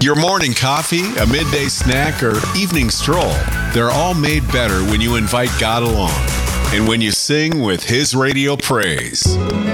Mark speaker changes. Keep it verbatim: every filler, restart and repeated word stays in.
Speaker 1: Your morning coffee, a midday snack, or evening stroll, they're all made better when you invite God along and when you sing with His radio praise.